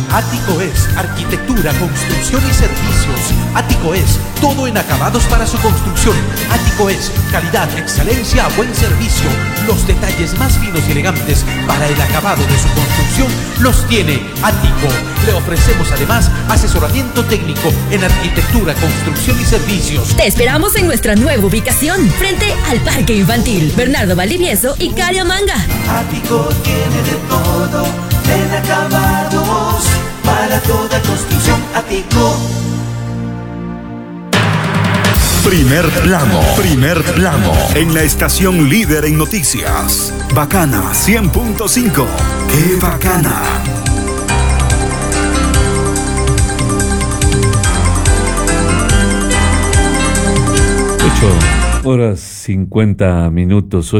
Ático es arquitectura, construcción y servicios. Ático es todo en acabados para su construcción. Ático es calidad, excelencia, buen servicio. Los detalles más finos y elegantes para el acabado de su construcción los tiene Ático. Le ofrecemos además asesoramiento técnico en arquitectura, construcción y servicios. Te esperamos en nuestra nueva ubicación, frente al Parque Infantil Bernardo Valdivieso y Cario Manga. Ático tiene de todo en acabados para toda construcción. Ático. Primer plano, en la estación líder en noticias. Bacana 100.5. ¡Qué bacana! 8:50,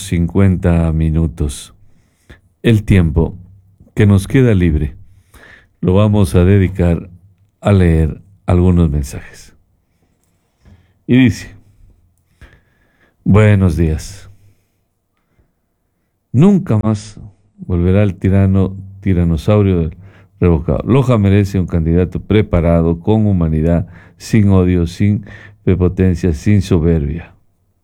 8:50. El tiempo que nos queda libre lo vamos a dedicar a leer algunos mensajes. Y dice: buenos días. Nunca más volverá el tiranosaurio revocado. Loja merece un candidato preparado, con humanidad, sin odio, sin prepotencia, sin soberbia.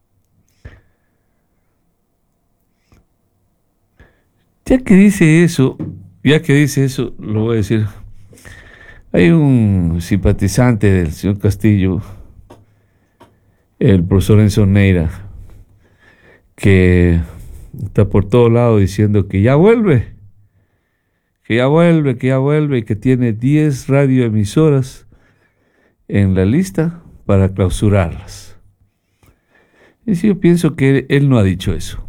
Ya que dice eso, lo voy a decir. Hay un simpatizante del señor Castillo, el profesor Enzo Neira, que está por todo lado diciendo que ya vuelve, y que tiene 10 radioemisoras en la lista para clausurarlas. Y si yo pienso que él no ha dicho eso.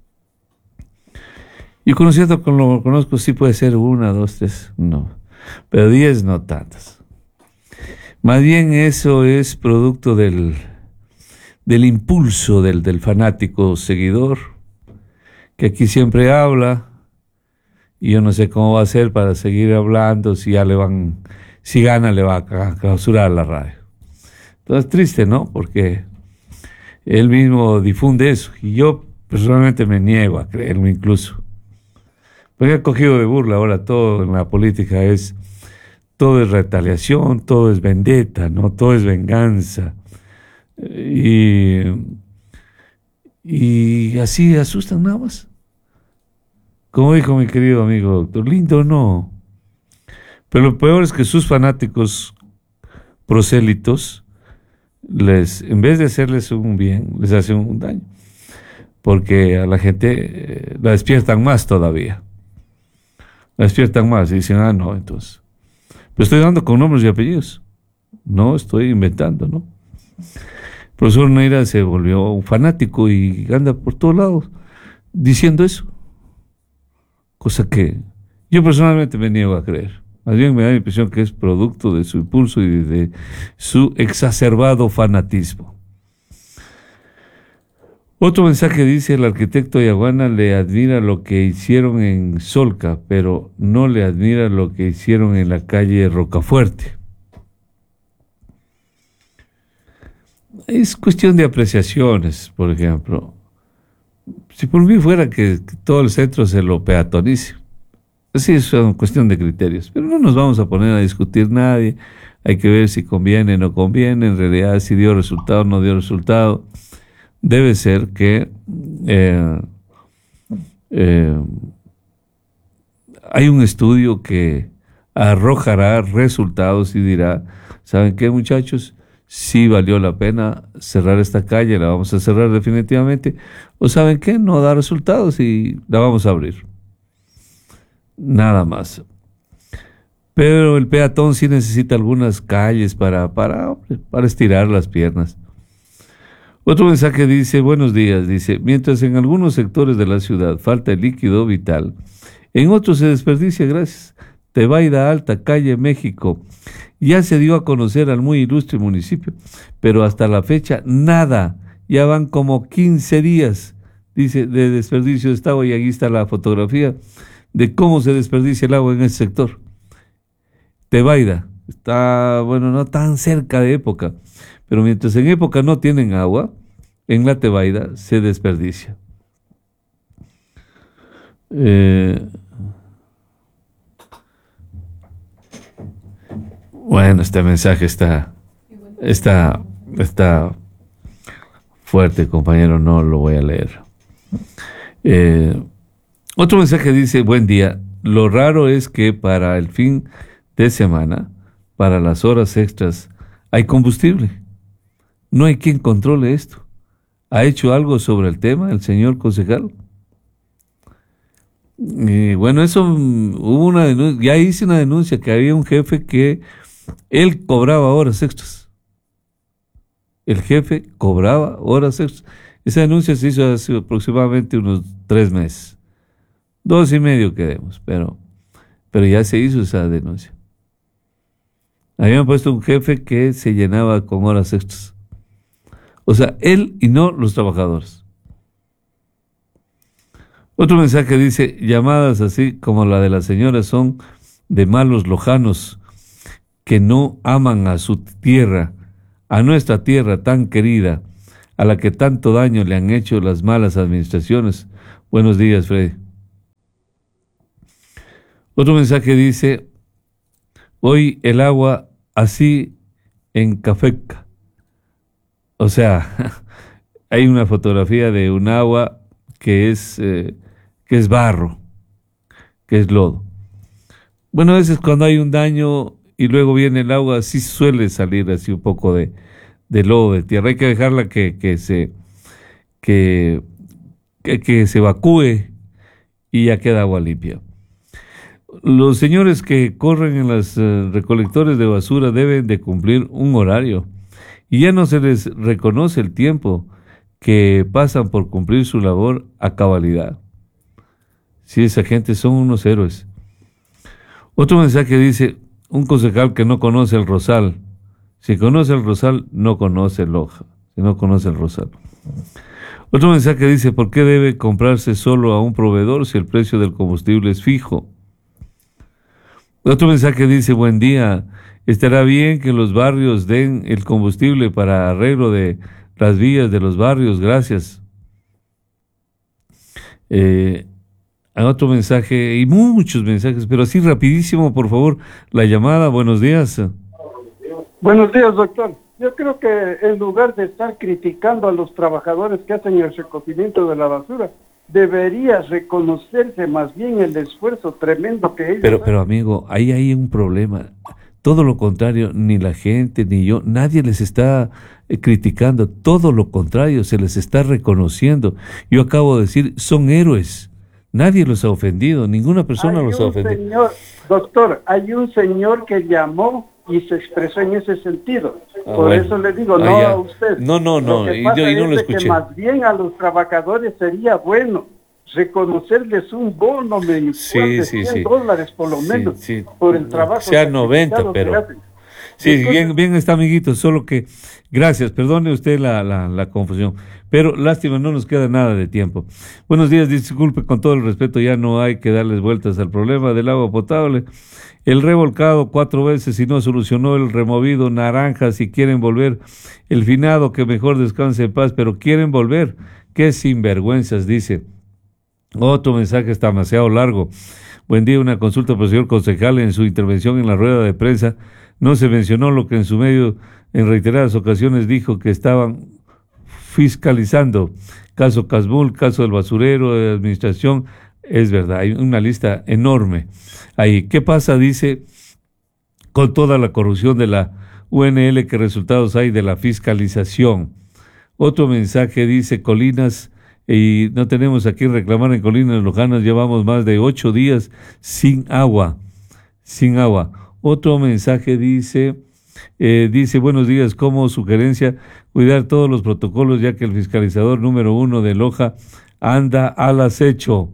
Yo conociendo con lo que conozco, sí puede ser 1, 2, 3, no. Pero 10 no tantas. Más bien eso es producto del impulso del fanático seguidor, que aquí siempre habla, y yo no sé cómo va a hacer para seguir hablando si gana le va a clausurar la radio. Entonces triste, ¿no? Porque él mismo difunde eso, y yo personalmente me niego a creerlo incluso. Porque ha cogido de burla ahora todo en la política, todo es retaliación, todo es vendetta, ¿no? Todo es venganza. Y así asustan nada más. Como dijo mi querido amigo doctor, lindo no. Pero lo peor es que sus fanáticos prosélitos, en vez de hacerles un bien, les hacen un daño. Porque a la gente la despiertan más todavía. La despiertan más y dicen, no, entonces. Pero estoy dando con nombres y apellidos. No estoy inventando, ¿no? El profesor Neira se volvió un fanático y anda por todos lados diciendo eso. Cosa que yo personalmente me niego a creer. Más bien me da la impresión que es producto de su impulso y de su exacerbado fanatismo. Otro mensaje dice: el arquitecto Yaguana le admira lo que hicieron en Solca, pero no le admira lo que hicieron en la calle Rocafuerte. Es cuestión de apreciaciones, por ejemplo. Si por mí fuera que todo el centro se lo peatonice, sí, es una cuestión de criterios, pero no nos vamos a poner a discutir nadie. Hay que ver si conviene o no conviene, en realidad si dio resultado o no dio resultado. Debe ser que hay un estudio que arrojará resultados y dirá, ¿saben qué, muchachos? Sí valió la pena cerrar esta calle, la vamos a cerrar definitivamente, o ¿saben qué? No da resultados y la vamos a abrir. Nada más. Pero el peatón sí necesita algunas calles para estirar las piernas. Otro mensaje dice: buenos días, dice, mientras en algunos sectores de la ciudad falta el líquido vital, en otros se desperdicia, gracias. Tebaida Alta, calle México, ya se dio a conocer al muy ilustre municipio, pero hasta la fecha nada, ya van como 15 días, dice, de desperdicio de agua, y aquí está la fotografía de cómo se desperdicia el agua en ese sector. Tebaida está, bueno, no tan cerca de época, pero mientras en época no tienen agua, en la Tebaida se desperdicia. Bueno, este mensaje está fuerte, compañero, no lo voy a leer. Otro mensaje dice: buen día, lo raro es que para el fin de semana, para las horas extras, hay combustible. No hay quien controle esto. ¿Ha hecho algo sobre el tema el señor concejal? Bueno, eso hubo una denuncia, ya hice una denuncia que había un jefe que él cobraba horas extras. El jefe cobraba horas extras. Esa denuncia se hizo hace aproximadamente unos 3 meses. 2 y medio quedemos, pero ya se hizo esa denuncia. Habían puesto un jefe que se llenaba con horas extras. O sea, él y no los trabajadores. Otro mensaje dice: llamadas así como la de la señora son de malos lojanos que no aman a su tierra, a nuestra tierra tan querida, a la que tanto daño le han hecho las malas administraciones. Buenos días, Freddy. Otro mensaje dice: hoy el agua así en Cafeca. O sea, hay una fotografía de un agua que es barro, que es lodo. Bueno, a veces cuando hay un daño y luego viene el agua, sí suele salir así un poco de lodo, de tierra. Hay que dejarla que se evacúe y ya queda agua limpia. Los señores que corren en los recolectores de basura deben de cumplir un horario y ya no se les reconoce el tiempo que pasan por cumplir su labor a cabalidad. Sí, esa gente son unos héroes. Otro mensaje dice: un concejal que no conoce el Rosal. Si conoce el Rosal, no conoce Loja. Si no conoce el Rosal. Otro mensaje dice: ¿por qué debe comprarse solo a un proveedor si el precio del combustible es fijo? Otro mensaje dice: buen día, estará bien que los barrios den el combustible para arreglo de las vías de los barrios, gracias. Otro mensaje y muchos mensajes, pero así rapidísimo, por favor, la llamada. Buenos días. Buenos días, doctor. Yo creo que en lugar de estar criticando a los trabajadores que hacen el recogimiento de la basura, debería reconocerse más bien el esfuerzo tremendo que ellos hacen. Pero amigo, ahí hay un problema. Todo lo contrario, ni la gente ni yo, nadie les está criticando, todo lo contrario, se les está reconociendo. Yo acabo de decir, son héroes. Nadie los ha ofendido, ninguna persona los ha ofendido. Doctor, hay un señor que llamó y se expresó en ese sentido. Por eso le digo, no a usted. No, y yo no lo escuché. Que más bien a los trabajadores sería bueno reconocerles un bono mensual de $100 por lo menos por el trabajo. Sea 90, pero... Sí, bien está, amiguito, solo que, gracias, perdone usted la confusión, pero lástima, no nos queda nada de tiempo. Buenos días, disculpe, con todo el respeto, ya no hay que darles vueltas al problema del agua potable. El revolcado 4 veces y no solucionó el removido naranja. Si quieren volver, el finado que mejor descanse en paz, pero quieren volver, qué sinvergüenzas, dice. Otro mensaje está demasiado largo. Buen día, una consulta por el señor concejal. En su intervención en la rueda de prensa no se mencionó lo que en su medio en reiteradas ocasiones dijo que estaban fiscalizando. Caso Casmul, caso del basurero, de administración. Es verdad, hay una lista enorme ahí. ¿Qué pasa? Dice, con toda la corrupción de la UNL, ¿qué resultados hay de la fiscalización? Otro mensaje dice, Colinas, y no tenemos a quién reclamar en Colinas Lojanas, llevamos más de 8 días sin agua. Otro mensaje dice, buenos días, como sugerencia, cuidar todos los protocolos, ya que el fiscalizador número 1 de Loja anda al acecho.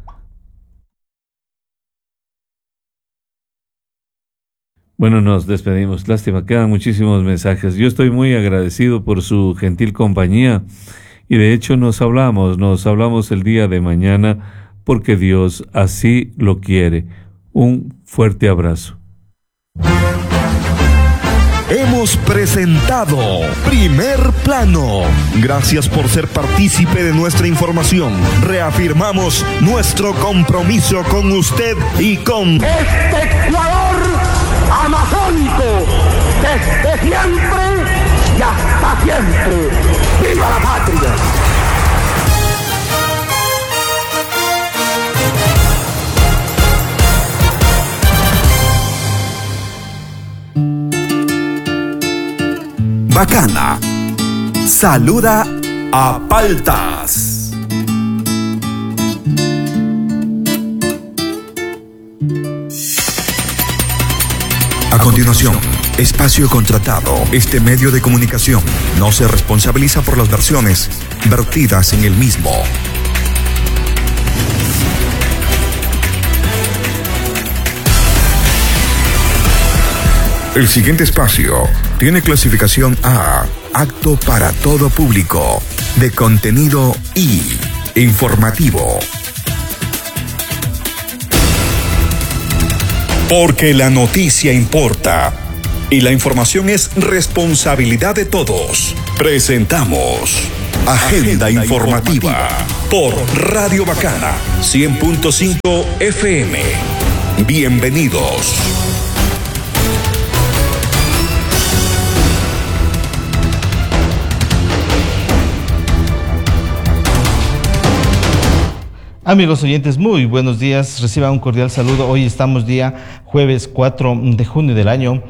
Bueno, nos despedimos. Lástima, quedan muchísimos mensajes. Yo estoy muy agradecido por su gentil compañía y de hecho nos hablamos el día de mañana porque Dios así lo quiere. Un fuerte abrazo. Hemos presentado Primer Plano. Gracias por ser partícipe de nuestra información. Reafirmamos nuestro compromiso con usted y con este Ecuador amazónico. desde siempre y hasta siempre. ¡Viva la patria! Bacana saluda a Paltas. A continuación, espacio contratado. Este medio de comunicación no se responsabiliza por las versiones vertidas en el mismo. El siguiente espacio tiene clasificación A, apto para todo público, de contenido y informativo. Porque la noticia importa y la información es responsabilidad de todos. Presentamos Agenda Informativa por Radio Bacana 100.5 FM. Bienvenidos. Amigos oyentes, muy buenos días, reciban un cordial saludo. Hoy estamos día jueves 4 de junio del año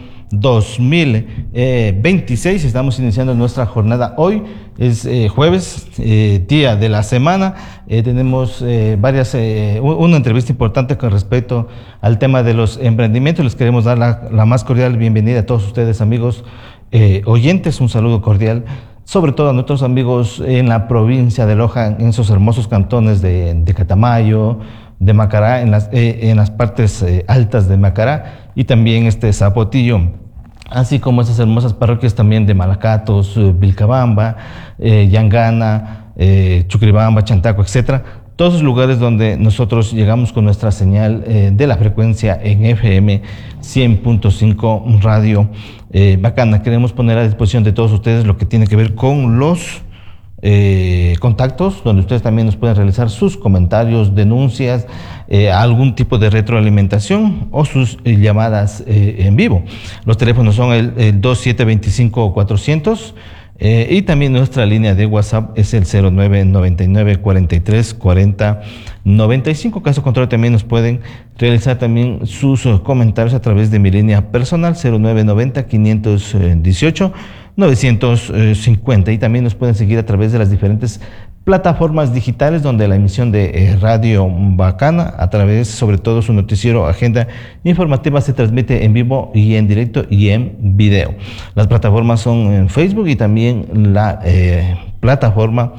2026, estamos iniciando nuestra jornada. Hoy es jueves, día de la semana. Tenemos una entrevista importante con respecto al tema de los emprendimientos. Les queremos dar la más cordial bienvenida a todos ustedes, amigos oyentes, un saludo cordial. Sobre todo a nuestros amigos en la provincia de Loja, en esos hermosos cantones de Catamayo, de Macará, en las partes altas de Macará, y también Zapotillo, así como esas hermosas parroquias también de Malacatos, Vilcabamba, Yangana, Chuquiribamba, Chantaco, etcétera. Todos los lugares donde nosotros llegamos con nuestra señal de la frecuencia en FM 100.5 Radio Bacana. Queremos poner a disposición de todos ustedes lo que tiene que ver con los contactos, donde ustedes también nos pueden realizar sus comentarios, denuncias, algún tipo de retroalimentación o sus llamadas en vivo. Los teléfonos son el 2725-400. Y también nuestra línea de WhatsApp es el 0999 43 40 95. Caso contrario, también nos pueden realizar también sus comentarios a través de mi línea personal 0990 518 950. Y también nos pueden seguir a través de las diferentes plataformas digitales donde la emisión de Radio Bacana, a través sobre todo su noticiero Agenda Informativa, se transmite en vivo y en directo y en video. Las plataformas son en Facebook y también la plataforma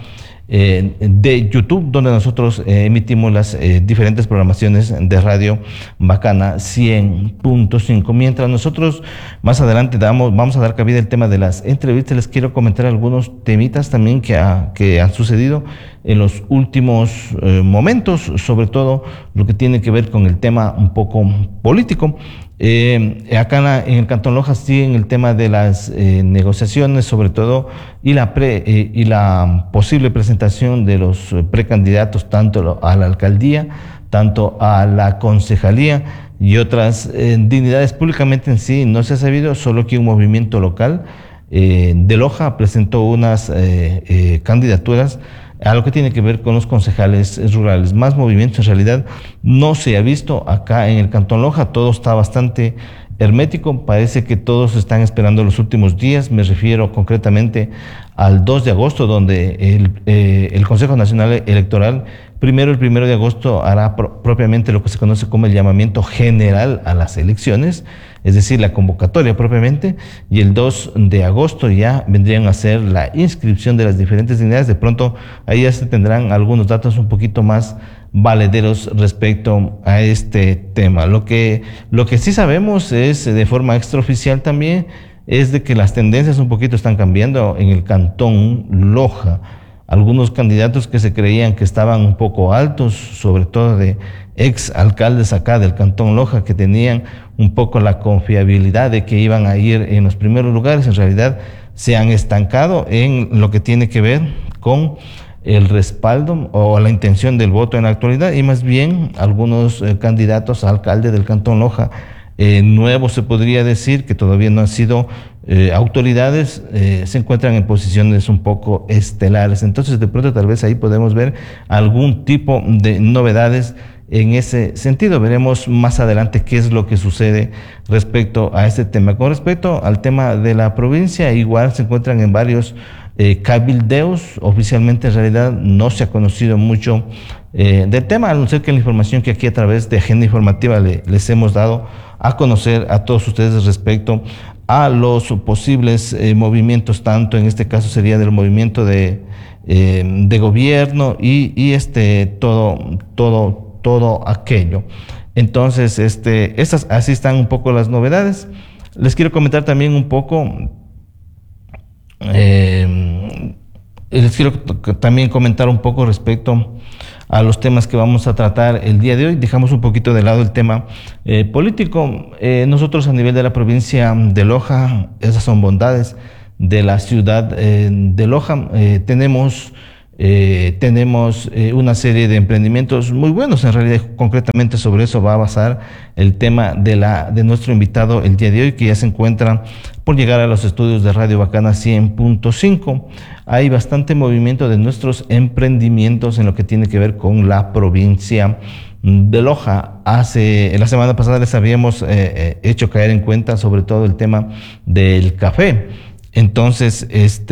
de YouTube, donde nosotros emitimos las diferentes programaciones de Radio Bacana 100.5. Mientras nosotros más adelante vamos a dar cabida al tema de las entrevistas, les quiero comentar algunos temitas también que han sucedido en los últimos momentos, sobre todo lo que tiene que ver con el tema un poco político. Acá en el Cantón Loja siguen el tema de las negociaciones, sobre todo, y la posible presentación de los precandidatos tanto a la alcaldía, tanto a la concejalía y otras dignidades. Públicamente en sí no se ha sabido, solo que un movimiento local de Loja presentó unas candidaturas a lo que tiene que ver con los concejales rurales. Más movimientos en realidad no se ha visto acá en el Cantón Loja. Todo está bastante hermético, parece que todos están esperando los últimos días. Me refiero concretamente al 2 de agosto, donde el Consejo Nacional Electoral, el 1 de agosto hará propiamente lo que se conoce como el llamamiento general a las elecciones, es decir, la convocatoria propiamente, y el 2 de agosto ya vendrían a hacer la inscripción de las diferentes dignidades. De pronto ahí ya se tendrán algunos datos un poquito más valederos respecto a este tema. Lo que sí sabemos es, de forma extraoficial también, es de que las tendencias un poquito están cambiando en el Cantón Loja. Algunos candidatos que se creían que estaban un poco altos, sobre todo de ex alcaldes acá del Cantón Loja, que tenían un poco la confiabilidad de que iban a ir en los primeros lugares, en realidad se han estancado en lo que tiene que ver con el respaldo o la intención del voto en la actualidad, y más bien algunos candidatos a alcalde del Cantón Loja nuevos, se podría decir, que todavía no han sido autoridades, se encuentran en posiciones un poco estelares. Entonces, de pronto, tal vez ahí podemos ver algún tipo de novedades en ese sentido. Veremos más adelante qué es lo que sucede respecto a este tema. Con respecto al tema de la provincia, igual se encuentran en varios cabildeos. Oficialmente, en realidad, no se ha conocido mucho del tema, a no ser que la información que aquí a través de Agenda Informativa les hemos dado a conocer a todos ustedes respecto a los posibles movimientos, tanto en este caso sería del movimiento de gobierno y todo aquello. Entonces, estas así están un poco las novedades. Les quiero comentar también un poco, comentar un poco respecto a los temas que vamos a tratar el día de hoy. Dejamos un poquito de lado el tema político. Nosotros a nivel de la provincia de Loja, esas son bondades de la ciudad de Loja, tenemos una serie de emprendimientos muy buenos. En realidad, concretamente sobre eso va a basar el tema de nuestro invitado el día de hoy, que ya se encuentra por llegar a los estudios de Radio Bacana 100.5. Hay bastante movimiento de nuestros emprendimientos en lo que tiene que ver con la provincia de Loja. La semana pasada les habíamos hecho caer en cuenta sobre todo el tema del café. Entonces,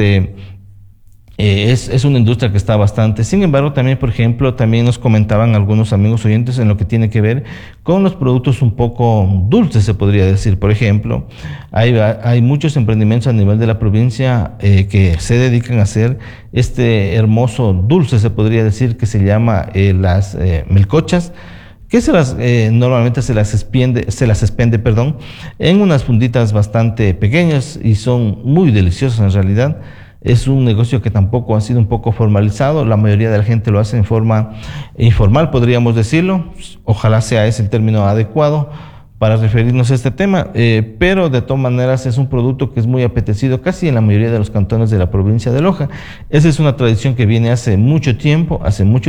es una industria que está bastante. Sin embargo, también, por ejemplo, también nos comentaban algunos amigos oyentes en lo que tiene que ver con los productos un poco dulces, se podría decir. Por ejemplo, hay muchos emprendimientos a nivel de la provincia que se dedican a hacer este hermoso dulce, se podría decir, que se llama las melcochas, que normalmente se las expende, en unas funditas bastante pequeñas y son muy deliciosas en realidad. Es un negocio que tampoco ha sido un poco formalizado. La mayoría de la gente lo hace en forma informal, podríamos decirlo. Ojalá sea ese el término adecuado para referirnos a este tema, pero de todas maneras es un producto que es muy apetecido casi en la mayoría de los cantones de la provincia de Loja. Esa es una tradición que viene hace mucho tiempo,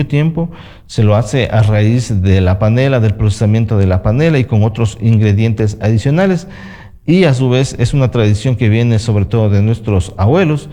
se lo hace a raíz de la panela, del procesamiento de la panela y con otros ingredientes adicionales, y a su vez es una tradición que viene sobre todo de nuestros abuelos,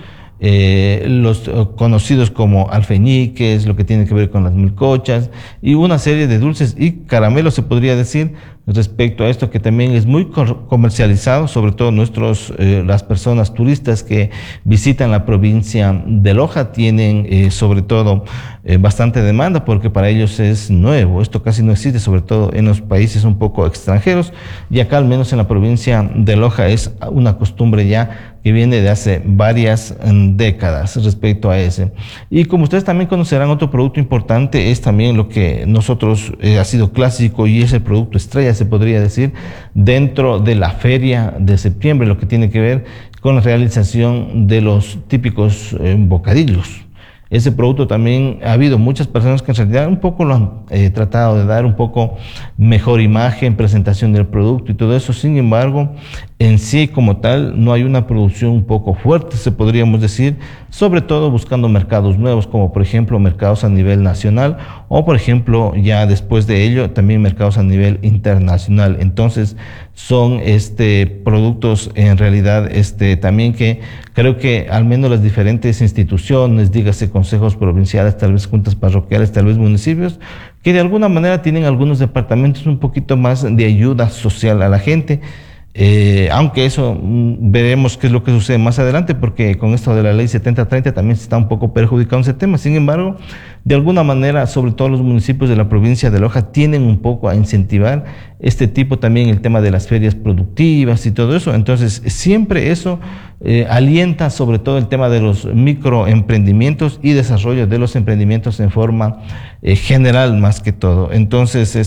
los conocidos como alfeñiques, lo que tiene que ver con las melcochas y una serie de dulces y caramelos, se podría decir, respecto a esto, que también es muy comercializado, sobre todo las personas turistas que visitan la provincia de Loja tienen sobre todo bastante demanda, porque para ellos es nuevo. Esto casi no existe, sobre todo en los países un poco extranjeros, y acá al menos en la provincia de Loja es una costumbre ya que viene de hace varias décadas respecto a ese. Y como ustedes también conocerán, otro producto importante es también lo que nosotros ha sido clásico, y es el producto estrella, se podría decir, dentro de la feria de septiembre, lo que tiene que ver con la realización de los típicos bocadillos. Ese producto también ha habido muchas personas que en realidad un poco lo han tratado de dar un poco mejor imagen, presentación del producto y todo eso. Sin embargo, en sí como tal no hay una producción un poco fuerte, se podríamos decir, sobre todo buscando mercados nuevos, como por ejemplo mercados a nivel nacional, o por ejemplo ya después de ello también mercados a nivel internacional. Entonces son productos en realidad también que creo que al menos las diferentes instituciones, dígase consejos provinciales, tal vez juntas parroquiales, tal vez municipios, que de alguna manera tienen algunos departamentos un poquito más de ayuda social a la gente. Aunque eso veremos qué es lo que sucede más adelante, porque con esto de la ley 7030 también se está un poco perjudicando ese tema. Sin embargo, de alguna manera, sobre todo los municipios de la provincia de Loja tienen un poco a incentivar este tipo también, el tema de las ferias productivas y todo eso. Entonces, siempre eso alienta sobre todo el tema de los microemprendimientos y desarrollo de los emprendimientos en forma general más que todo. Entonces,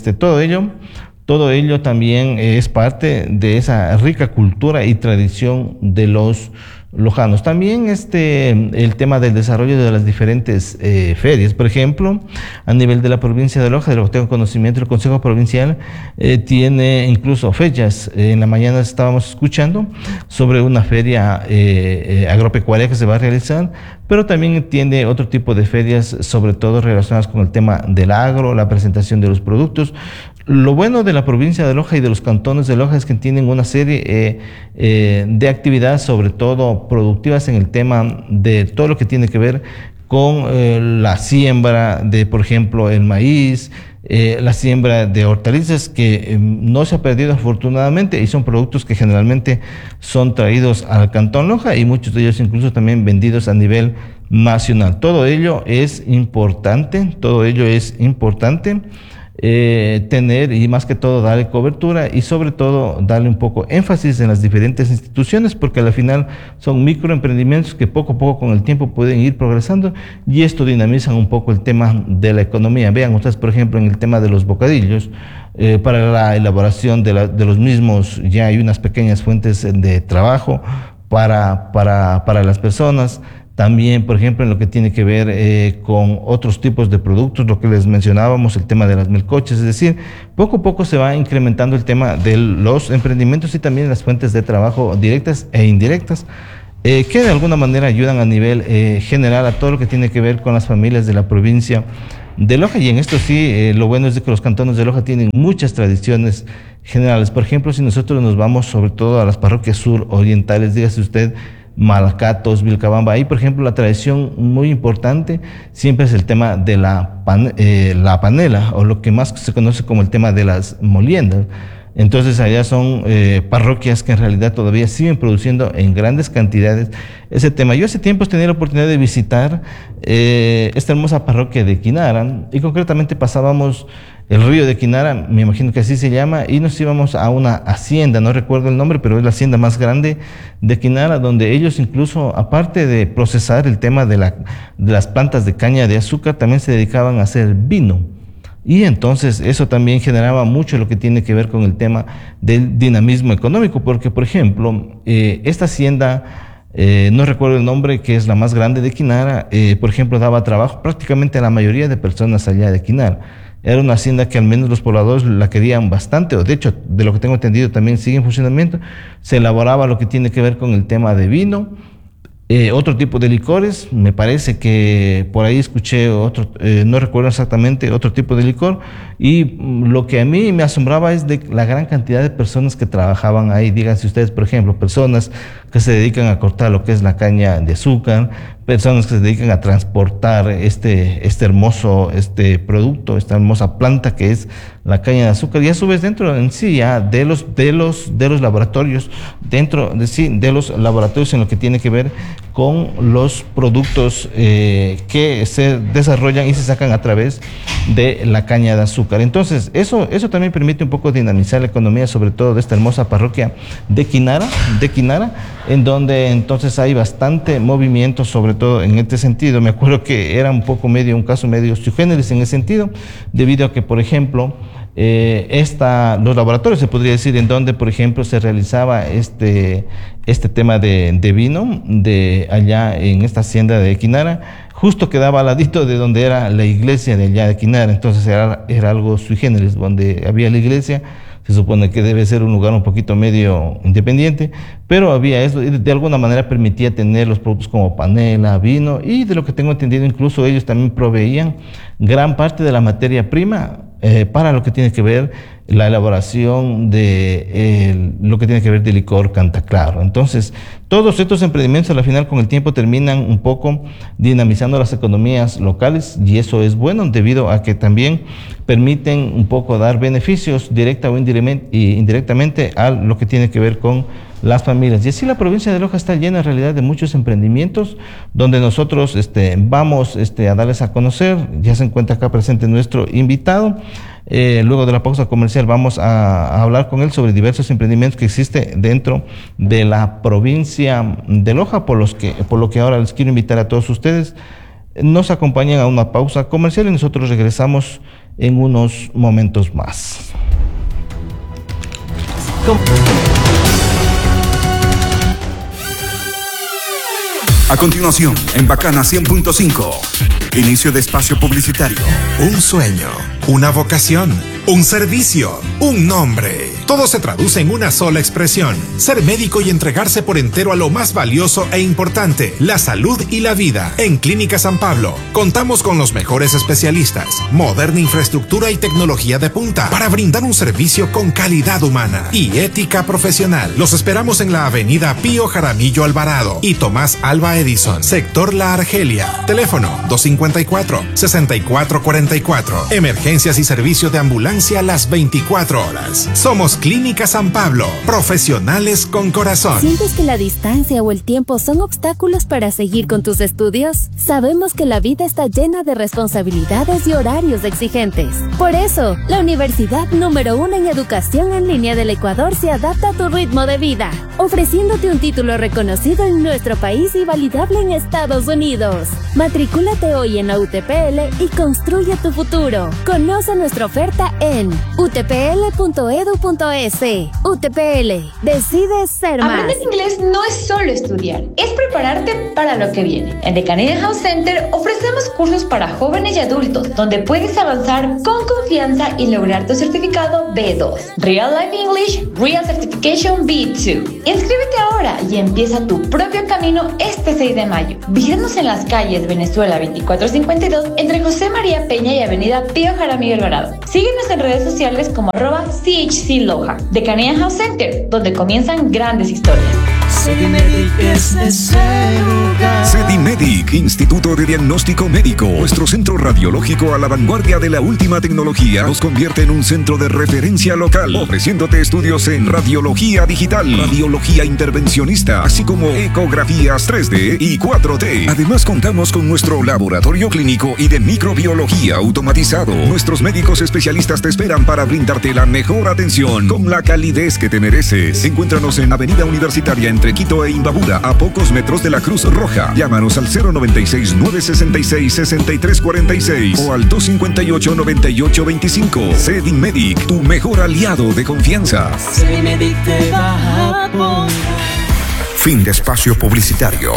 todo ello también es parte de esa rica cultura y tradición de los lojanos. También el tema del desarrollo de las diferentes ferias. Por ejemplo, a nivel de la provincia de Loja, de lo que tengo conocimiento, el Consejo Provincial tiene incluso fechas. En la mañana estábamos escuchando sobre una feria agropecuaria que se va a realizar, pero también tiene otro tipo de ferias, sobre todo relacionadas con el tema del agro, la presentación de los productos. Lo bueno de la provincia de Loja y de los cantones de Loja es que tienen una serie de actividades, sobre todo productivas, en el tema de todo lo que tiene que ver con la siembra de, por ejemplo, el maíz, la siembra de hortalizas, que no se ha perdido afortunadamente, y son productos que generalmente son traídos al Cantón Loja y muchos de ellos incluso también vendidos a nivel nacional. Todo ello es importante, tener, y más que todo darle cobertura y sobre todo darle un poco énfasis en las diferentes instituciones, porque al final son microemprendimientos que poco a poco con el tiempo pueden ir progresando, y esto dinamiza un poco el tema de la economía. Vean ustedes, por ejemplo, en el tema de los bocadillos, para la elaboración de los mismos ya hay unas pequeñas fuentes de trabajo para las personas. También, por ejemplo, en lo que tiene que ver con otros tipos de productos, lo que les mencionábamos, el tema de las melcoches, es decir, poco a poco se va incrementando el tema de los emprendimientos y también las fuentes de trabajo directas e indirectas, que de alguna manera ayudan a nivel general a todo lo que tiene que ver con las familias de la provincia de Loja. Y en esto sí, lo bueno es de que los cantones de Loja tienen muchas tradiciones generales. Por ejemplo, si nosotros nos vamos sobre todo a las parroquias surorientales, dígase usted, Malacatos, Vilcabamba, ahí por ejemplo la tradición muy importante siempre es el tema de la panela, o lo que más se conoce como el tema de las moliendas. Entonces allá son parroquias que en realidad todavía siguen produciendo en grandes cantidades ese tema. Yo hace tiempo tenía la oportunidad de visitar esta hermosa parroquia de Quinara, y concretamente pasábamos el río de Quinara, me imagino que así se llama, y nos íbamos a una hacienda, no recuerdo el nombre, pero es la hacienda más grande de Quinara, donde ellos incluso, aparte de procesar el tema de las plantas de caña de azúcar, también se dedicaban a hacer vino. Y entonces eso también generaba mucho lo que tiene que ver con el tema del dinamismo económico, porque por ejemplo, esta hacienda, no recuerdo el nombre, que es la más grande de Quinara, por ejemplo, daba trabajo prácticamente a la mayoría de personas allá de Quinara. Era una hacienda que al menos los pobladores la querían bastante, o de hecho, de lo que tengo entendido, también sigue en funcionamiento. Se elaboraba lo que tiene que ver con el tema de vino, otro tipo de licores, me parece que por ahí escuché otro, no recuerdo exactamente, otro tipo de licor, y lo que a mí me asombraba es de la gran cantidad de personas que trabajaban ahí. Díganse ustedes, por ejemplo, personas que se dedican a cortar lo que es la caña de azúcar, personas que se dedican a transportar este hermoso producto, esta hermosa planta que es la caña de azúcar, y a su vez dentro en sí ya de los laboratorios, dentro de sí de los laboratorios en lo que tiene que ver con los productos que se desarrollan y se sacan a través de la caña de azúcar. Entonces eso también permite un poco dinamizar la economía, sobre todo de esta hermosa parroquia de Quinara, en donde entonces hay bastante movimiento, sobre todo en este sentido. Me acuerdo que era un caso medio sui generis en ese sentido, debido a que, por ejemplo, los laboratorios, se podría decir, en donde, por ejemplo, se realizaba este tema de vino, de allá en esta hacienda de Quinara, justo quedaba al ladito de donde era la iglesia de allá de Quinara. Entonces era algo sui generis, donde había la iglesia. Se supone que debe ser un lugar un poquito medio independiente, pero había eso, y de alguna manera permitía tener los productos como panela, vino, y de lo que tengo entendido, incluso ellos también proveían gran parte de la materia prima para lo que tiene que ver la elaboración de lo que tiene que ver de licor Cantaclaro. Entonces, todos estos emprendimientos al final con el tiempo terminan un poco dinamizando las economías locales, y eso es bueno debido a que también permiten un poco dar beneficios directa o indirectamente a lo que tiene que ver con las familias. Y así la provincia de Loja está llena en realidad de muchos emprendimientos donde nosotros vamos a darles a conocer. Ya se encuentra acá presente nuestro invitado. Luego de la pausa comercial vamos a hablar con él sobre diversos emprendimientos que existen dentro de la provincia de Loja, por lo que ahora les quiero invitar a todos ustedes. Nos acompañan a una pausa comercial y nosotros regresamos en unos momentos más. A continuación, en Bacana 100.5, inicio de espacio publicitario. Un sueño, una vocación, un servicio, un nombre. Todo se traduce en una sola expresión: ser médico y entregarse por entero a lo más valioso e importante, la salud y la vida. En Clínica San Pablo contamos con los mejores especialistas, moderna infraestructura y tecnología de punta para brindar un servicio con calidad humana y ética profesional. Los esperamos en la avenida Pío Jaramillo Alvarado y Tomás Alva Edison, sector La Argelia. Teléfono 254-6444. Emergencias y servicio de ambulancia las 24 horas. Somos Clínica San Pablo, profesionales con corazón. ¿Sientes que la distancia o el tiempo son obstáculos para seguir con tus estudios? Sabemos que la vida está llena de responsabilidades y horarios exigentes. Por eso, la universidad número 1 en educación en línea del Ecuador se adapta a tu ritmo de vida, ofreciéndote un título reconocido en nuestro país y validable en Estados Unidos. Matricúlate hoy en la UTPL y construye tu futuro. Conoce nuestra oferta en utpl.edu.es. UTPL, decides ser más. Aprender inglés no es solo estudiar, es prepararte para lo que viene. En The Canadian House Center ofrecemos cursos para jóvenes y adultos, donde puedes avanzar con confianza y lograr tu certificado B2. Real Life English, Real Certification B2. Inscríbete ahora y empieza tu propio camino este 6 de mayo. Visítanos en las calles Venezuela 2452, entre José María Peña y Avenida Pío Jaramillo Alvarado. Síguenos en redes sociales como @CHC Loja. The Canadian House Center, donde comienzan grandes historias. Sedimedic es ese lugar. Sedimedic, Instituto de Diagnóstico Médico. Nuestro centro radiológico a la vanguardia de la última tecnología nos convierte en un centro de referencia local, ofreciéndote estudios en radiología digital, radiología intervencionista, así como ecografías 3D y 4D. Además, contamos con nuestro laboratorio clínico y de microbiología automatizado. Nuestros médicos especialistas te esperan para brindarte la mejor atención con la calidez que te mereces. Encuéntranos en Avenida Universitaria entre Quito e Imbabura, a pocos metros de la Cruz Roja. Llámanos al 096-966-6346 o al 258-9825. Sedimedic, tu mejor aliado de confianza. Sedimedic te va a poner. Fin de espacio publicitario.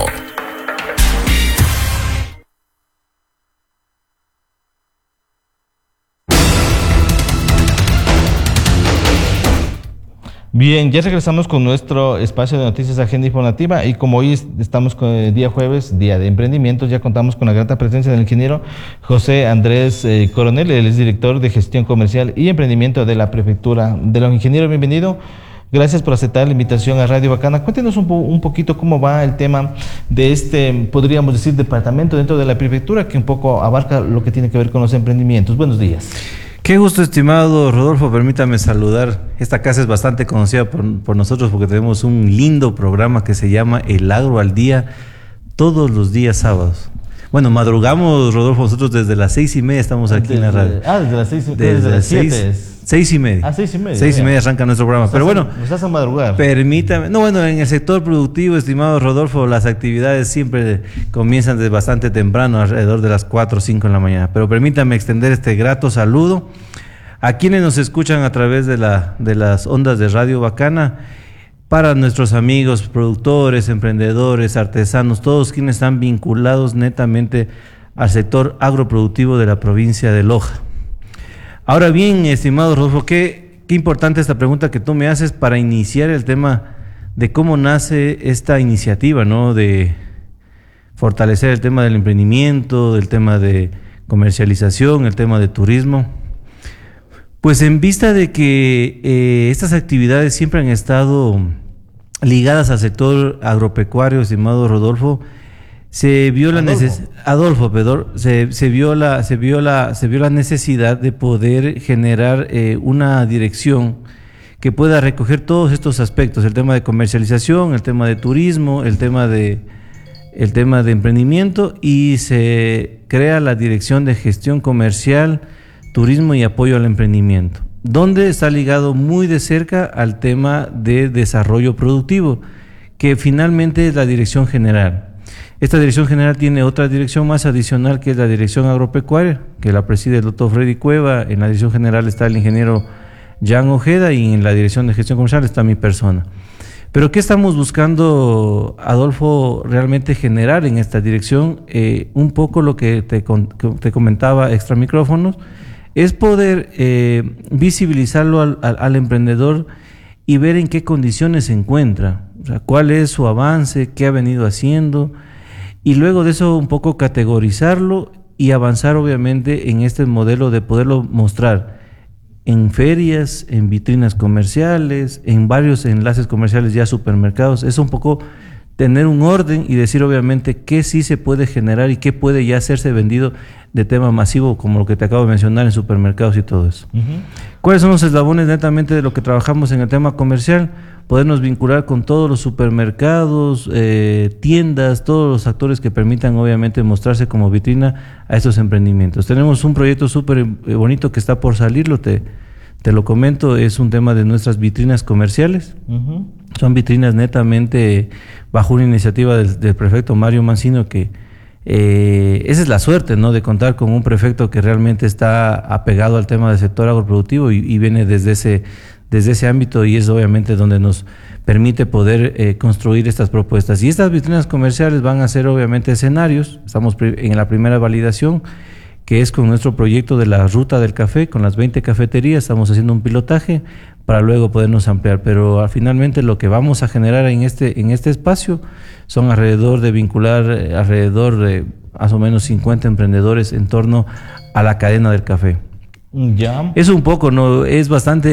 Bien, ya regresamos con nuestro espacio de noticias Agenda Informativa y como hoy estamos con el día jueves, día de emprendimientos, ya contamos con la grata presencia del ingeniero José Andrés Coronel, él es director de gestión comercial y emprendimiento de la prefectura de Loja. Ingeniero, bienvenido. Gracias por aceptar la invitación a Radio Bacana. Cuéntenos un poquito cómo va el tema de este, podríamos decir, departamento dentro de la prefectura que un poco abarca lo que tiene que ver con los emprendimientos. Buenos días. Qué gusto, estimado Rodolfo, permítame saludar. Esta casa es bastante conocida por nosotros porque tenemos un lindo programa que se llama El Agro al Día, todos los días sábados. Bueno, madrugamos, Rodolfo, nosotros desde las 6:30 estamos aquí en la radio. Desde las 6:30. Desde las 6:30. 6:30. 6:30 arranca nuestro programa. Pero bueno, nos hacen madrugar. Permítame. No, bueno, en el sector productivo, estimado Rodolfo, las actividades siempre comienzan desde bastante temprano, alrededor de las 4 o 5 en la mañana. Pero permítame extender este grato saludo a quienes nos escuchan a través de las ondas de Radio Bacana, para nuestros amigos productores, emprendedores, artesanos, todos quienes están vinculados netamente al sector agroproductivo de la provincia de Loja. Ahora bien, estimado Rodolfo, qué importante esta pregunta que tú me haces para iniciar el tema de cómo nace esta iniciativa, ¿no? De fortalecer el tema del emprendimiento, del tema de comercialización, el tema de turismo. Pues en vista de que estas actividades siempre han estado ligadas al sector agropecuario, estimado Rodolfo, se vio la necesidad de poder generar una dirección que pueda recoger todos estos aspectos, el tema de comercialización, el tema de turismo, el tema de emprendimiento, y se crea la Dirección de Gestión Comercial, Turismo y Apoyo al Emprendimiento, donde está ligado muy de cerca al tema de desarrollo productivo, que finalmente es la dirección general. Esta dirección general tiene otra dirección más adicional, que es la dirección agropecuaria, que la preside el doctor Freddy Cueva. En la dirección general está el ingeniero Jan Ojeda y en la dirección de gestión comercial está mi persona. Pero ¿qué estamos buscando, Adolfo, realmente generar en esta dirección? Un poco lo que te comentaba extra micrófonos, es poder visibilizarlo al emprendedor y ver en qué condiciones se encuentra, o sea, cuál es su avance, qué ha venido haciendo, y luego de eso un poco categorizarlo y avanzar obviamente en este modelo de poderlo mostrar en ferias, en vitrinas comerciales, en varios enlaces comerciales ya supermercados. Es un poco tener un orden y decir obviamente qué sí se puede generar y qué puede ya hacerse vendido de tema masivo, como lo que te acabo de mencionar en supermercados y todo eso. ¿Cuáles son los eslabones netamente de lo que trabajamos en el tema comercial? Podernos vincular con todos los supermercados, tiendas, todos los actores que permitan obviamente mostrarse como vitrina a estos emprendimientos. Tenemos un proyecto súper bonito que está por salirlo, te lo comento, es un tema de nuestras vitrinas comerciales. Son vitrinas netamente bajo una iniciativa del prefecto Mario Mancino, que esa es la suerte, ¿no?, de contar con un prefecto que realmente está apegado al tema del sector agroproductivo y viene desde ese ámbito, y es obviamente donde nos permite poder construir estas propuestas. Y estas vitrinas comerciales van a ser obviamente escenarios. Estamos en la primera validación, que es con nuestro proyecto de la ruta del café, con las 20 cafeterías. Estamos haciendo un pilotaje para luego podernos ampliar, pero finalmente lo que vamos a generar en este espacio son alrededor de más o menos 50 emprendedores en torno a la cadena del café. Ya. Es un poco, ¿no? Es bastante